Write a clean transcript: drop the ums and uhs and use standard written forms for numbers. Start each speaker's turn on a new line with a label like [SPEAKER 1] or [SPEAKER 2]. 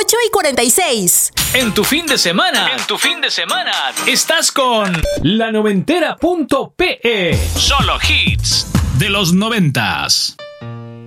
[SPEAKER 1] 8:46.
[SPEAKER 2] En tu fin de semana, estás con La Noventera.pe. Solo hits de los 90s.